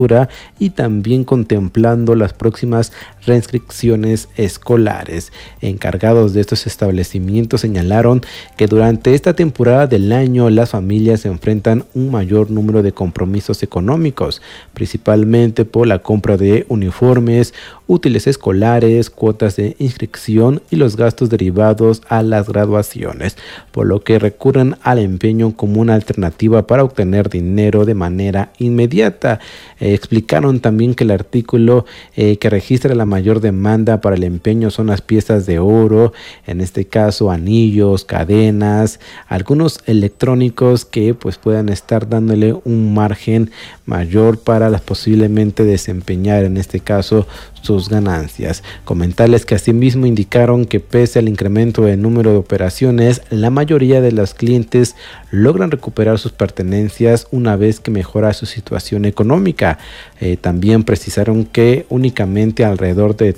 y también contemplando las próximas restricciones escolares. Encargados de estos establecimientos señalaron que durante esta temporada del año las familias enfrentan un mayor número de compromisos económicos, principalmente por la compra de uniformes, útiles escolares, cuotas de inscripción y los gastos derivados a las graduaciones, por lo que recurren al empeño como una alternativa para obtener dinero de manera inmediata. Explicaron también que el artículo que registra la mayor demanda para el empeño son las piezas de oro, en este caso anillos, cadenas, algunos electrónicos que pues puedan estar dándole un margen mayor para posiblemente desempeñar en este caso sus ganancias. Comentarles que asimismo indicaron que pese al incremento del número de operaciones, la mayoría de los clientes logran recuperar sus pertenencias una vez que mejora su situación económica. También precisaron que únicamente alrededor de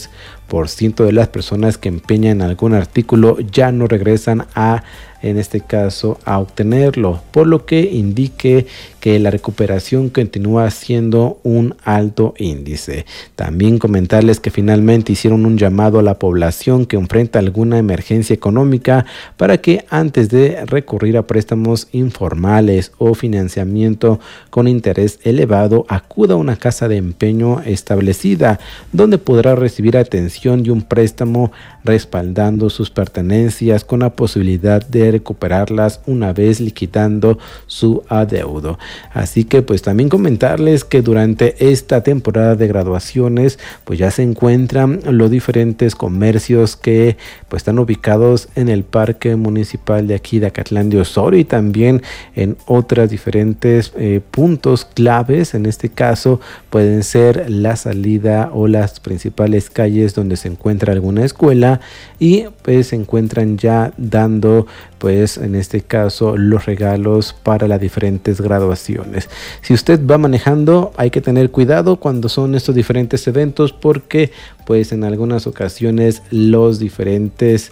3% de las personas que empeñan algún artículo ya no regresan en este caso a obtenerlo, por lo que indique que la recuperación continúa siendo un alto índice. También comentarles que finalmente hicieron un llamado a la población que enfrenta alguna emergencia económica para que antes de recurrir a préstamos informales o financiamiento con interés elevado, acuda a una casa de empeño establecida donde podrá recibir atención y un préstamo respaldando sus pertenencias con la posibilidad de recuperarlas una vez liquidando su adeudo. Así que pues también comentarles que durante esta temporada de graduaciones pues ya se encuentran los diferentes comercios que pues están ubicados en el parque municipal de aquí de Acatlán de Osorio y también en otras diferentes puntos claves. En este caso pueden ser la salida o las principales calles donde se encuentra alguna escuela y pues se encuentran ya dando pues en este caso los regalos para las diferentes graduaciones. Si usted va manejando, hay que tener cuidado cuando son estos diferentes eventos porque pues en algunas ocasiones las diferentes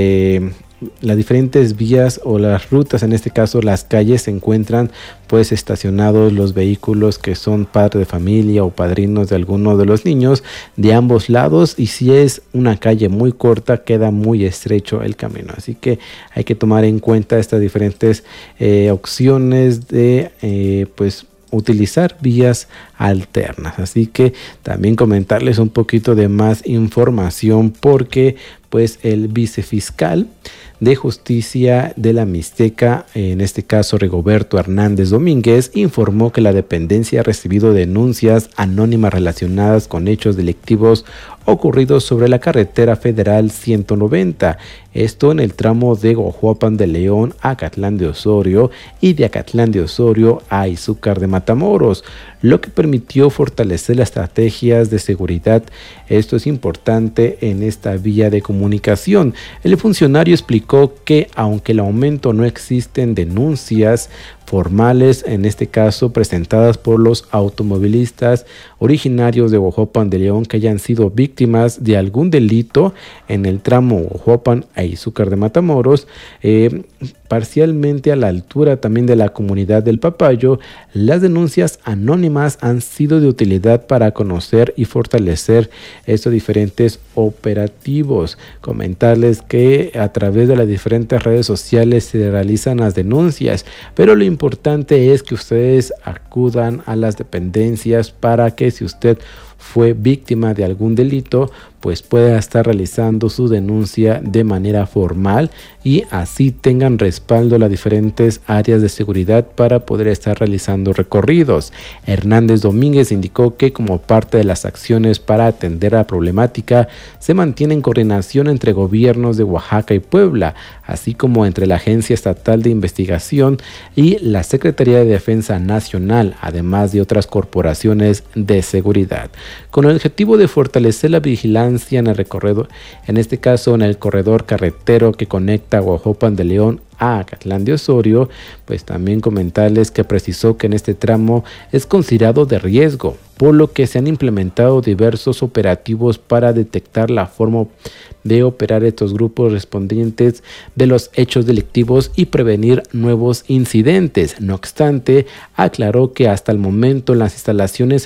vías o las rutas, en este caso las calles, se encuentran pues estacionados los vehículos que son padres de familia o padrinos de alguno de los niños de ambos lados, y si es una calle muy corta queda muy estrecho el camino, así que hay que tomar en cuenta estas diferentes opciones de pues utilizar vías alternas. Así que también comentarles un poquito de más información porque pues el vicefiscal de Justicia de la Mixteca, en este caso Rigoberto Hernández Domínguez, informó que la dependencia ha recibido denuncias anónimas relacionadas con hechos delictivos ocurridos sobre la carretera federal 190, esto en el tramo de Guajuapan de León a Acatlán de Osorio y de Acatlán de Osorio a Izúcar de Matamoros, lo que permitió fortalecer las estrategias de seguridad. Esto es importante en esta vía de comunicación. El funcionario explicó que aunque el aumento no existen denuncias formales, en este caso presentadas por los automovilistas originarios de Guajuapan de León que hayan sido víctimas de algún delito en el tramo Guajuapan a Izúcar de Matamoros, parcialmente a la altura también de la comunidad del Papayo, las denuncias anónimas han sido de utilidad para conocer y fortalecer estos diferentes operativos. Comentarles que a través de las diferentes redes sociales se realizan las denuncias, pero lo importante es que ustedes acudan a las dependencias para que si usted fue víctima de algún delito, pues pueda estar realizando su denuncia de manera formal y así tengan respaldo las diferentes áreas de seguridad para poder estar realizando recorridos. Hernández Domínguez indicó que como parte de las acciones para atender la problemática, se mantiene en coordinación entre gobiernos de Oaxaca y Puebla, así como entre la Agencia Estatal de Investigación y la Secretaría de Defensa Nacional, además de otras corporaciones de seguridad, con el objetivo de fortalecer la vigilancia en el recorrido, en este caso en el corredor carretero que conecta Guajuapan de León a Acatlán de Osorio. Pues también comentarles que precisó que en este tramo es considerado de riesgo, por lo que se han implementado diversos operativos para detectar la forma de operar estos grupos respondientes de los hechos delictivos y prevenir nuevos incidentes. No obstante, aclaró que hasta el momento las instalaciones